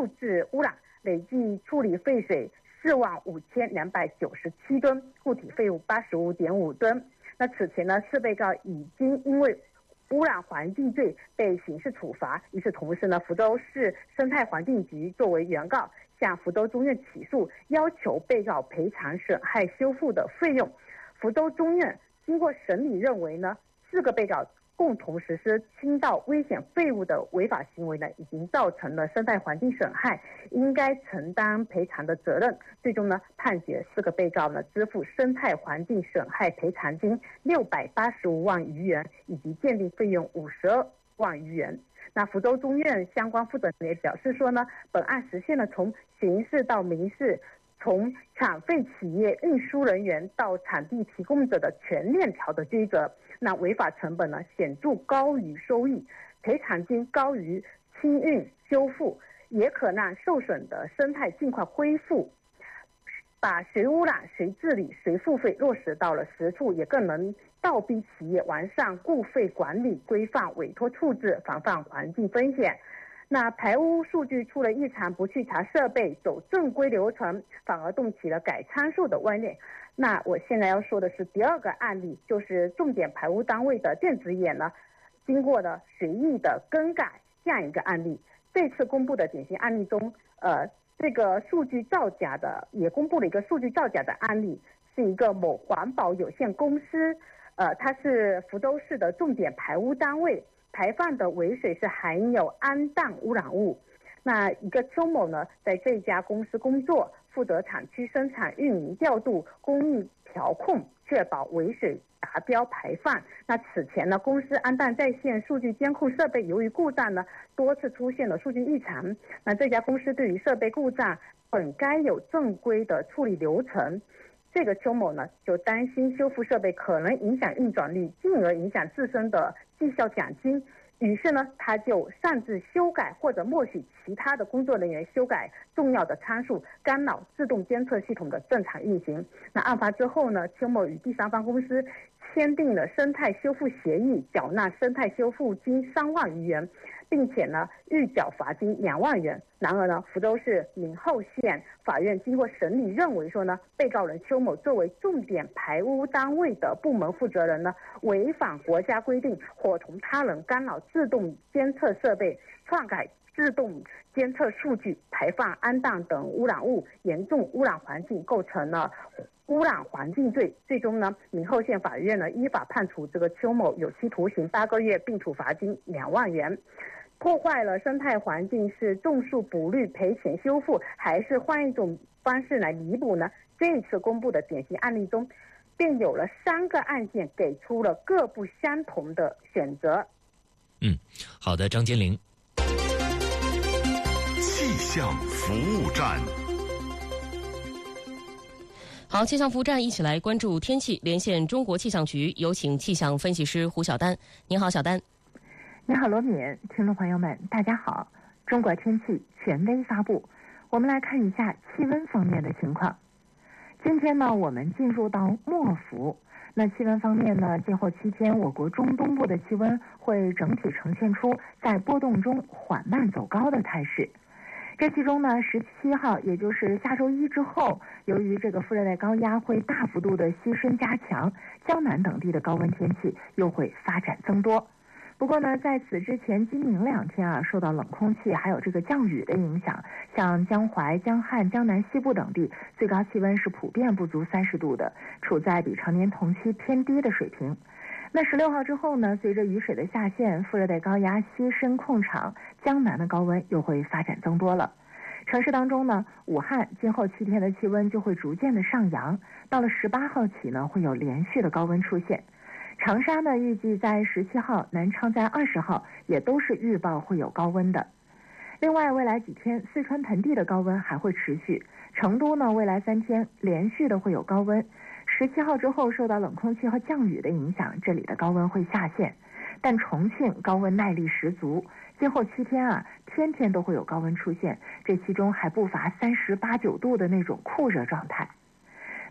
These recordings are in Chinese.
物质污染，累计处理废水45297吨，固体废物85.5吨。那此前呢，4被告已经因为污染环境罪被刑事处罚。与此同时呢，福州市生态环境局作为原告向福州中院起诉，要求被告赔偿损害修复的费用。福州中院经过审理认为呢，4个被告共同实施倾倒危险废物的违法行为呢，已经造成了生态环境损害，应该承担赔偿的责任。最终呢，判决4个被告呢支付生态环境损害赔偿金685万余元，以及鉴定费用52万余元。那福州中院相关负责人也表示说呢，本案实现了从刑事到民事，从产废企业运输人员到产地提供者的全链条的追责。那违法成本呢显著高于收益，赔偿金高于清运修复，也可让受损的生态尽快恢复。把谁污染谁治理谁付费落实到了实处，也更能倒逼企业完善固废管理规范、委托处置，防范环境风险。那排污数据出了异常，不去查设备，走正规流程，反而动起了改参数的歪念。那我现在要说的是第2个案例，就是重点排污单位的电子眼呢，经过了随意的更改这样一个案例。这次公布的典型案例中，这个数据造假的也公布了一个数据造假的案例，是一个某环保有限公司，它是福州市的重点排污单位，排放的尾水是含有氨氮污染物。那一个邱某呢，在这家公司工作，负责厂区生产、运营、调度、工艺调控，确保尾水达标排放。那此前呢，公司氨氮在线数据监控设备由于故障呢，多次出现了数据异常。那这家公司对于设备故障本该有正规的处理流程，这个邱某呢就担心修复设备可能影响运转率，进而影响自身的绩效奖金。于是呢，他就擅自修改或者默许其他的工作人员修改重要的参数，干扰自动监测系统的正常运行。那案发之后呢，邱某与第三方公司签订了生态修复协议，缴纳生态修复金3万余元，并且呢预缴罚金2万元。然而呢，福州市闽后县法院经过审理认为说呢，被告人邱某作为重点排污单位的部门负责人呢，违反国家规定，伙同他人干扰自动监测设备，篡改自动监测数据，排放氨氮等污染物，严重污染环境，构成了污染环境罪。最终呢，闽后县法院呢依法判处这个邱某有期徒刑8个月，并处罚金2万元。破坏了生态环境是种树补绿赔钱修复，还是换一种方式来弥补呢？这一次公布的典型案例中，便有了3个案件给出了各不相同的选择。 好的，张坚玲。 气象服务站。 好，气象服务站一起来关注天气，连线中国气象局，有请气象分析师胡晓丹。您好，小丹。 你好，罗敏，听众朋友们，大家好。中国天气权威发布，我们来看一下气温方面的情况。今天呢，我们进入到末伏。那气温方面呢，今后7天，我国中东部的气温会整体呈现出在波动中缓慢走高的态势。这其中呢，17号，也就是下周1之后，由于这个副热带高压会大幅度的西伸加强，江南等地的高温天气又会发展增多。不过呢，在此之前，今明2天啊，受到冷空气还有这个降雨的影响，像江淮、江汉、江南西部等地，最高气温是普遍不足30度的，处在比常年同期偏低的水平。那16号之后呢，随着雨水的下陷，副热带高压西伸控场，江南的高温又会发展增多了。城市当中呢，武汉今后7天的气温就会逐渐的上扬，到了18号起呢，会有连续的高温出现。长沙呢，预计在17号，南昌在20号，也都是预报会有高温的。另外，未来几天，四川盆地的高温还会持续。成都呢，未来3天连续的会有高温。17号之后，受到冷空气和降雨的影响，这里的高温会下陷。但重庆高温耐力十足，今后7天啊，天天都会有高温出现，这其中还不乏38、9度的那种酷热状态。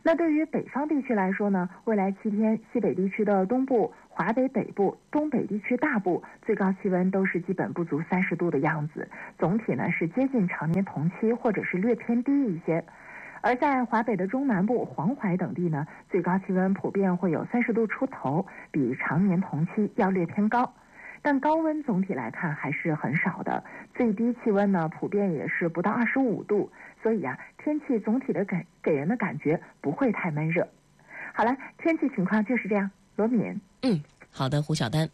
那对于北方地区来说呢，未来7天，西北地区的东部、华北北部、东北地区大部最高气温都是基本不足30度的样子，总体呢是接近常年同期或者是略偏低一些。而在华北的中南部、黄淮等地呢，最高气温普遍会有30度出头，比常年同期要略偏高。但高温总体来看还是很少的，最低气温呢普遍也是不到25度，所以天气总体的给人的感觉不会太闷热。好了，天气情况就是这样。罗敏， 好的，胡晓丹。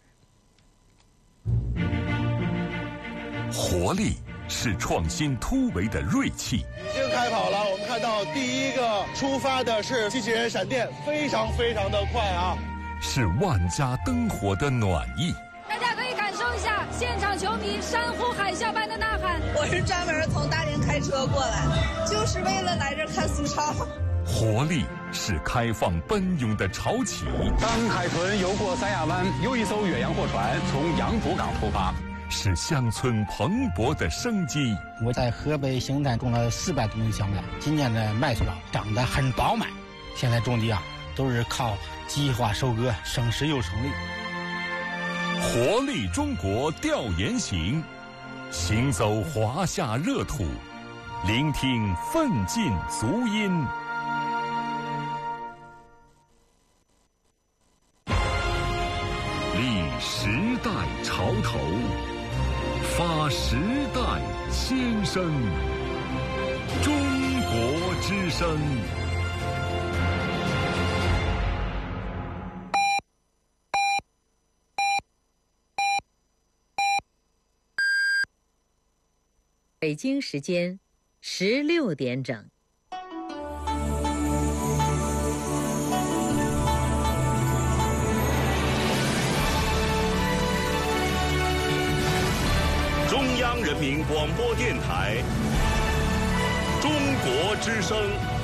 活力是创新突围的锐气。 已经开跑了，我们看到第一个出发的是机器人闪电，非常的快啊！ 是万家灯火的暖意。 大家可以感受一下现场球迷山呼海啸般的呐喊。 我是专门从大连开车过来，就是为了来这看苏超。 活力是开放奔涌的潮起。 当海豚游过三亚湾，又一艘远洋货船从杨浦港出发。 是乡村蓬勃的生机。 我在河北邢台种了400多亩小麦，今年的麦穗长得很饱满。现在种地都是靠计划收割，省时又省力。 活力中国调研行，行走华夏热土，聆听奋进足音。立时代潮头，发时代先声。中国之声。 北京时间16点整。 中央人民广播电台，中国之声。